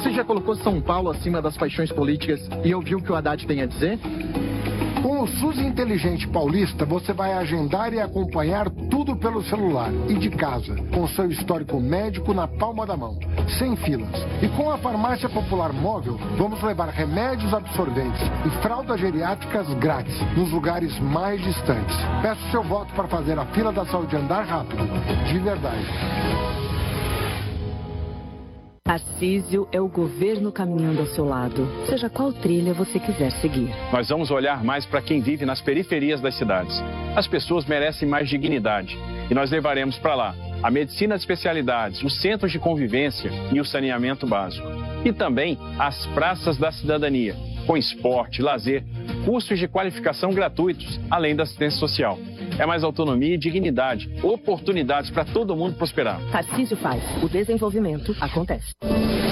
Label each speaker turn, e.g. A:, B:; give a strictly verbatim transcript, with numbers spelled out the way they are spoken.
A: Você já colocou São Paulo acima das paixões políticas e ouviu o que o Haddad tem a dizer?
B: Com o SUS Inteligente Paulista, você vai agendar e acompanhar tudo pelo celular e de casa, com seu histórico médico na palma da mão, sem filas. E com a Farmácia Popular Móvel, vamos levar remédios absorventes e fraldas geriátricas grátis nos lugares mais distantes. Peço seu voto para fazer a fila da saúde andar rápido, de verdade.
C: Tarcísio é o governo caminhando ao seu lado, seja qual trilha você quiser seguir.
D: Nós vamos olhar mais para quem vive nas periferias das cidades. As pessoas merecem mais dignidade e nós levaremos para lá a medicina de especialidades, os centros de convivência e o saneamento básico. E também as praças da cidadania, com esporte, lazer, cursos de qualificação gratuitos, além da assistência social. É mais autonomia e dignidade, oportunidades para todo mundo prosperar.
C: Tarcísio faz, o desenvolvimento acontece.